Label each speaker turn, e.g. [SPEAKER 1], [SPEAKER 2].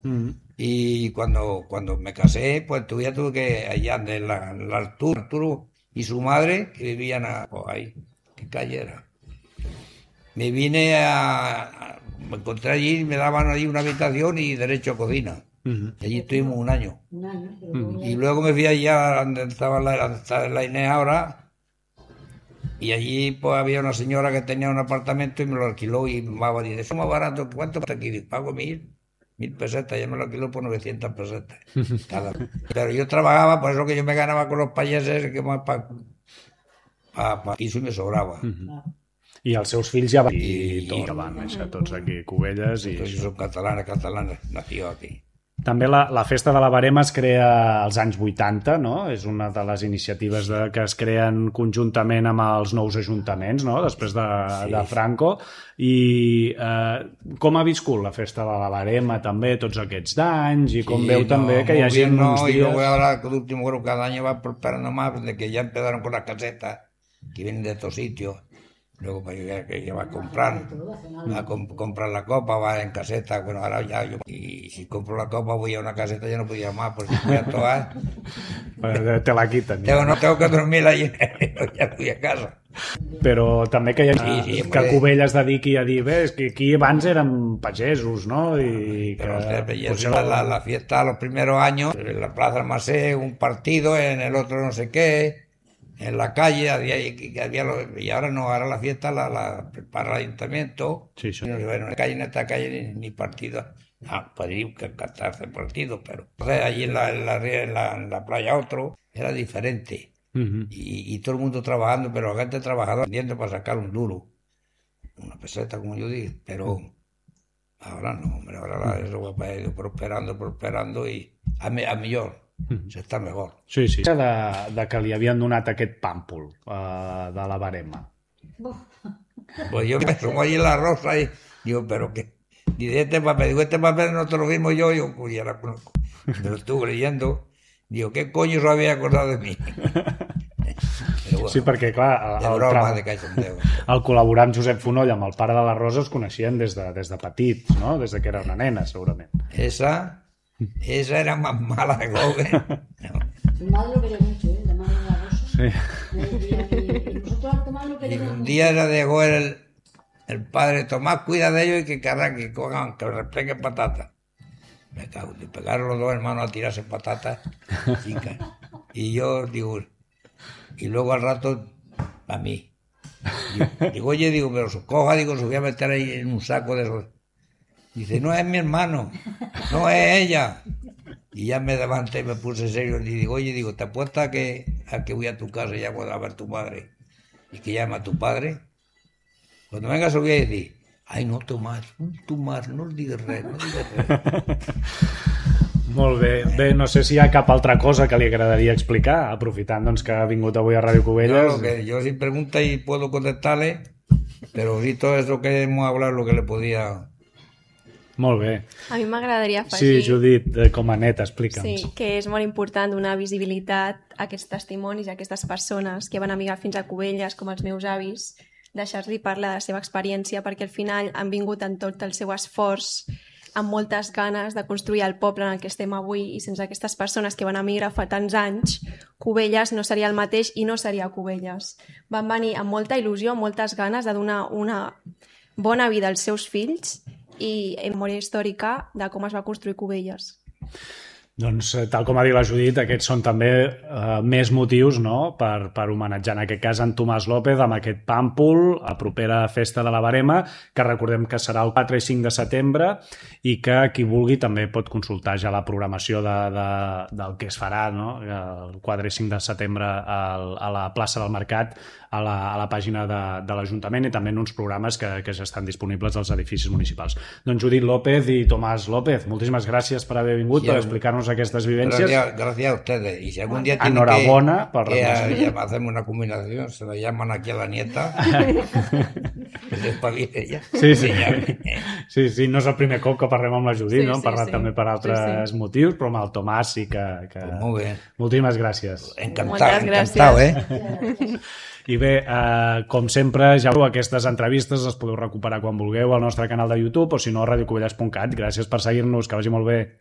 [SPEAKER 1] Y cuando me casé, pues tuve que, allá de Arturo y su madre, que vivían ahí. ¿Qué calle era? Me vine me encontré allí, me daban allí una habitación y derecho a cocina. Y allí estuvimos un año. Y luego me fui allá donde estaba la Inés ahora, y allí pues había una señora que tenía un apartamento y me lo alquiló y me va a decir, eso es más barato, ¿cuánto cuesta aquí? Digo, pago 1000 pesetas, ya me lo alquiló por 900 pesetas. Pero yo trabajaba, por eso que yo me ganaba con los payeses, que más para piso y me sobraba.
[SPEAKER 2] I els seus fills ja van que van néixer tots aquí a Cubelles.
[SPEAKER 1] Entonces son catalanes, nació aquí.
[SPEAKER 2] També la Festa de la Verema es crea als anys 80, no? És una de les iniciatives que es creen conjuntament amb els nous ajuntaments, no? Després de Franco. I com ha viscut la Festa de la Verema també tots aquests anys? I com veu també que hi hagi uns dies...
[SPEAKER 1] Y luego ahora, el último creo que cada año va prosperando más, de que ya empezaron con las casetas, que vienen de estos sitios. Luego que va a comprar la copa, va en caseta. Bueno, ahora ya y si compro la copa voy a una caseta, ya no podía más, porque voy a tocar.
[SPEAKER 2] Te la quiten.
[SPEAKER 1] Tengo que dormir allí, ya fui a casa.
[SPEAKER 2] Però també que que Cubelles dediqui a dir, és que aquí abans érem pagesos, ¿no? Y
[SPEAKER 1] la fiesta los primeros años, en la Plaza Masé, un partido, en el otro no sé qué. En la calle y ahora no, ahora la fiesta la prepara el ayuntamiento.
[SPEAKER 2] Sí.
[SPEAKER 1] Bueno, en esta calle ni partido. Podría cantarse partido, pero allí en la playa otro era diferente. Y todo el mundo trabajando, pero la gente trabajadora vendiendo para sacar un duro, una peseta, como yo digo. Pero ahora no, hombre, ahora eso va ido prosperando y a mejor. S'està mejor.
[SPEAKER 2] Sí. De que li havien donat aquest pàmpol de la Verema.
[SPEAKER 1] Pues yo me sumo allí en la rosa y digo, pero qué. Dice, este papel no te lo firmo yo pues ya la conozco. Me lo estuve leyendo. Digo, ¿qué coño se había acordado de mí?
[SPEAKER 2] Bueno, sí, perquè, clar, el col·laborar amb Josep Fonoll, amb el pare de la Rosa, es coneixien des de petits, no? Des que era una nena, segurament.
[SPEAKER 1] Esa era más mala de Gogue.
[SPEAKER 3] Su madre lo quería mucho, la madre de la Rosa. Sí. Y nosotros al Tomás lo queríamos mucho.
[SPEAKER 1] Un día era de Gogue el padre, Tomás, cuida de ellos y que cojan, que repleguen patatas. Me cago, le pegaron los dos hermanos a tirarse patatas chicas. Y yo digo, y luego al rato, a mí. Digo, oye, pero su coja, se voy a meter ahí en un saco de esos. Dice, no es mi hermano, no es ella. Y ya me levanté y me puse serio y digo, oye, te apuestas a que voy a tu casa y ya voy a ver a tu madre y que llama a tu padre. Cuando venga se voy a decir, ai no, Tomàs, no el digues res,
[SPEAKER 2] Molt bé. Bé, no sé si hi ha cap altra cosa que li agradaria explicar, aprofitant doncs, que ha vingut avui a Ràdio Cubelles.
[SPEAKER 1] Yo si pregunta y puedo contestarle, pero sí todo eso que hemos hablado lo que le podía...
[SPEAKER 2] Molt bé.
[SPEAKER 4] A mi m'agradaria afegir...
[SPEAKER 2] Sí, Judit, com a net, explica'ns.
[SPEAKER 4] Sí, que és molt important donar visibilitat a aquests testimonis, a aquestes persones que van emigar fins a Cubelles, com els meus avis, deixar-li parlar de la seva experiència, perquè al final han vingut en tot el seu esforç, amb moltes ganes de construir el poble en el que estem avui, i sense aquestes persones que van emigrar fa tants anys, Cubelles no seria el mateix i no seria Cubelles. Van venir amb molta il·lusió, amb moltes ganes de donar una bona vida als seus fills i memòria històrica de com es va construir Cubelles.
[SPEAKER 2] Doncs, tal com ha dit la Judit, aquests són també més motius, no?, per homenatjar en aquest cas en Tomàs López amb aquest pàmpol, a propera Festa de la Verema, que recordem que serà el 4 i 5 de setembre i que qui vulgui també pot consultar ja la programació del que es farà, no?, el 4 i 5 de setembre a la plaça del Mercat, a la pàgina de l'Ajuntament, i també en uns programes que ja estan disponibles als edificis municipals. Doncs Judit López i Tomàs López, moltíssimes gràcies per haver vingut, per explicar-nos aquestes vivencias.
[SPEAKER 1] Gracias a ustedes. Y si algún día tienen
[SPEAKER 2] enhorabuena
[SPEAKER 1] que hacemos una combinación, se la llaman aquí a la nieta.
[SPEAKER 2] Sí, no és el primer cop que parlem amb la Judit, no? Hem parlat també per altres motius, però amb el Tomàs sí que...
[SPEAKER 1] Molt bé.
[SPEAKER 2] Moltíssimes gràcies.
[SPEAKER 1] Encantado,
[SPEAKER 2] I bé, com sempre, ja veu, aquestes entrevistes les podeu recuperar quan vulgueu al nostre canal de YouTube o si no a radiocovelles.cat. Gràcies per seguir-nos, que vagi molt bé.